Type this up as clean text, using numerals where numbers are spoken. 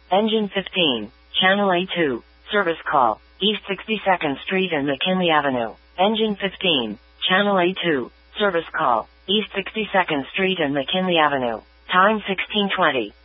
Engine 15, Channel A2, service call, East 62nd Street and McKinley Avenue. Engine 15, Channel A2, service call, East 62nd Street and McKinley Avenue. Time 16:20.